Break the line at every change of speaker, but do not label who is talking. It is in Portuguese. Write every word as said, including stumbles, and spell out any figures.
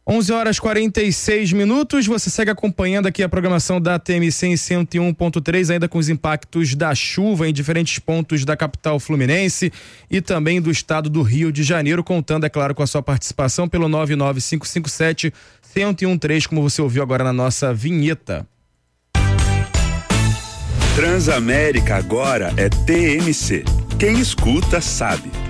onze horas e quarenta e seis minutos, você segue acompanhando aqui a programação da T M C em cento e um ponto três, ainda com os impactos da chuva em diferentes pontos da capital fluminense e também do estado do Rio de Janeiro, contando, é claro, com a sua participação pelo nove nove cinco cinco sete, um zero um três, como você ouviu agora na nossa vinheta.
Transamérica agora é T M C. Quem escuta sabe.